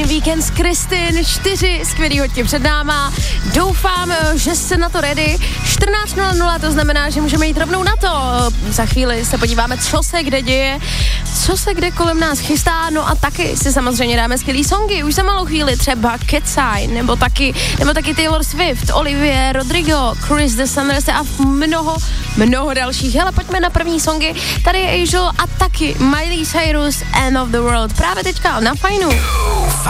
víkend s Kristin, 4 skvělý hodky před náma. Doufám, že jste na to ready. 14:00, to znamená, že můžeme jít rovnou na to. Za chvíli se podíváme, co se kde děje, co se kde kolem nás chystá, no a taky si samozřejmě dáme skvělý songy. Už za malou chvíli třeba Ketsai, nebo taky Taylor Swift, Olivia Rodrigo, Chris the Summers a mnoho dalších. Hele, pojďme na první songy. Tady je Angel a taky Miley Cyrus, End of the World. Právě teďka na Fajnu.